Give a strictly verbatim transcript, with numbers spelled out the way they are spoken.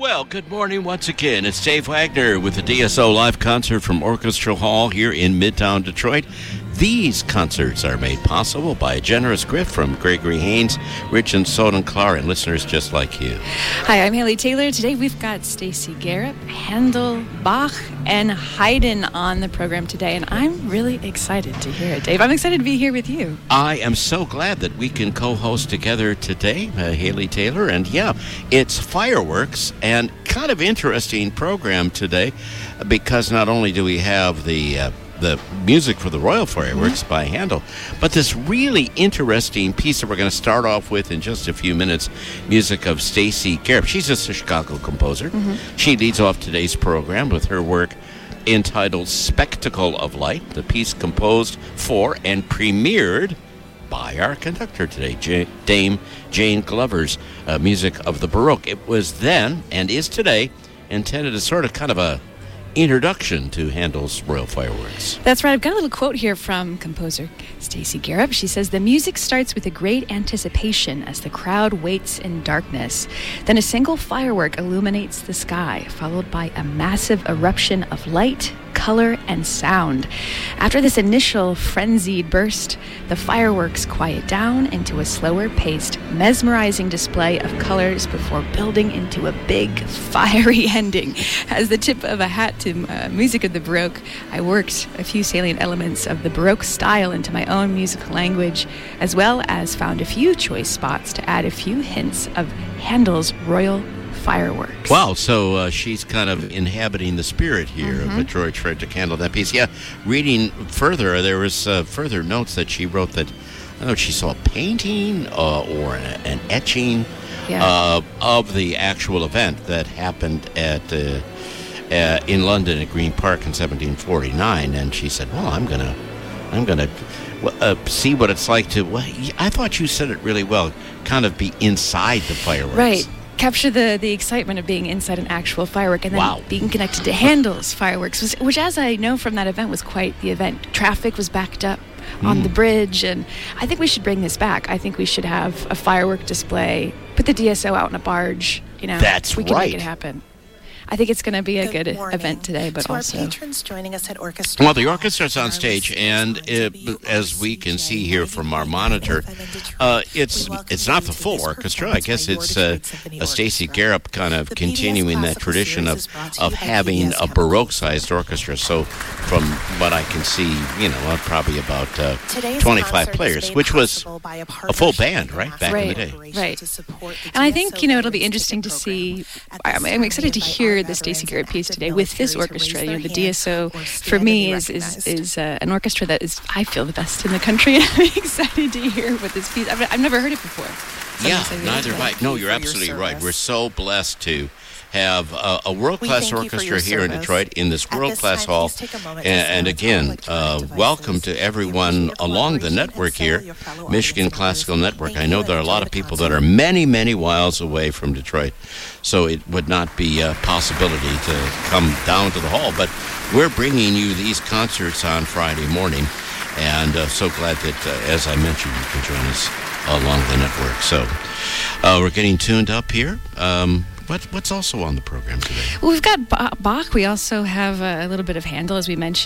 Well, good morning once again. It's Dave Wagner with the D S O live concert from Orchestra Hall here in Midtown Detroit. These concerts are made possible by a generous gift from Gregory Haynes, Rich and Soden Clark, and listeners just like you. Hi, I'm Haley Taylor. Today we've got Stacey Garrett, Handel, Bach, and Haydn on the program today, and I'm really excited to hear it, Dave. I'm excited to be here with you. I am so glad that we can co-host together today, uh, Haley Taylor, and yeah, it's fireworks, and kind of interesting program today, because not only do we have the uh, the music for the Royal Fireworks mm-hmm. by Handel, but this really interesting piece that we're going to start off with in just a few minutes, music of Stacey Garrett. She's just a Chicago composer. Mm-hmm. She leads off today's program with her work entitled Spectacle of Light, the piece composed for and premiered by our conductor today, J- Dame Jane Glover's uh, music of the Baroque. It was then, and is today, intended as sort of kind of a introduction to Handel's Royal Fireworks. That's right. I've got a little quote here from composer Stacey Garrett. She says, "The music starts with a great anticipation as the crowd waits in darkness. Then a single firework illuminates the sky, followed by a massive eruption of light, color, and sound. After this initial frenzied burst, the fireworks quiet down into a slower-paced, mesmerizing display of colors before building into a big, fiery ending. As the tip of a hat to uh, music of the Baroque, I worked a few salient elements of the Baroque style into my own musical language, as well as found a few choice spots to add a few hints of Handel's Royal Fireworks." Wow, so uh, she's kind of inhabiting the spirit here mm-hmm. of the Detroit Tragic Handel, that piece. Yeah, reading further, there was uh, further notes that she wrote that, I don't know, she saw a painting uh, or an, an etching yeah. uh, of the actual event that happened at uh, uh, in London at Green Park in seventeen forty-nine, and she said, well, I'm going to I'm gonna, uh, see what it's like to, well, I thought you said it really well, kind of be inside the fireworks. Right. Capture the, the excitement of being inside an actual firework and then wow. being connected to Handel's fireworks, was, which, as I know from that event, was quite the event. Traffic was backed up mm. on the bridge, and I think we should bring this back. I think we should have a firework display, put the D S O out in a barge. You know, That's we can right. make it happen. I think it's going to be a good, good event today, but to also... our patrons joining us at Orchestra. Well, the orchestra's on stage, and it, as we can see here from our monitor, uh, it's it's not the full orchestra. I guess it's uh, a Stacey Garrett kind of continuing that tradition of, of having a Baroque-sized orchestra. So from what I can see, you know, uh, probably about uh, twenty-five players, which was a full band, right, back right, in the day. Right. And I think, you know, it'll be interesting to see... I'm, I'm excited to hear the Stacey Garrett piece today with this orchestra. You know, the D S O for me is is is uh, an orchestra that is, I feel, the best in the country. And I'm excited to hear what this piece. I've, I've never heard it before. So yeah, neither have I. No, you're absolutely right. We're so blessed to have uh, a world-class orchestra here in Detroit in this world-class hall. And, and again, uh, welcome to everyone along the network here, Michigan Classical Network. I know there are a lot of people that are many, many miles away from Detroit, so it would not be a possibility to come down to the hall. But we're bringing you these concerts on Friday morning, and uh, so glad that, uh, as I mentioned, you can join us along the network. So uh, we're getting tuned up here. Um, What, what's also on the program today? Well, we've got Bach. We also have a little bit of Handel, as we mentioned.